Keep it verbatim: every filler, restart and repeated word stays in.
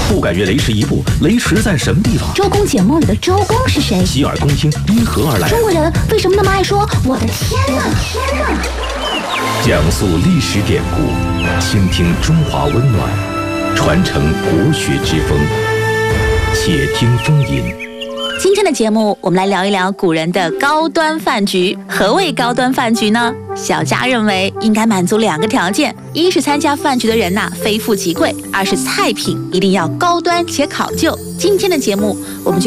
不敢越雷池一步，雷池在什么地方？ 周公解梦里的周公是谁？ 洗耳恭听，因何而来？ 中国人为什么那么爱说我的天哪，天哪？ 讲述历史典故，倾听中华温暖，传承国学之风。且听风吟。 今天的节目，我们来聊一聊古人的高端饭局。何谓高端饭局呢？小佳认为应该满足两个条件：一是参加饭局的人呐、啊、非富即贵；二是菜品一定要高端且考究。今天的节目，我们就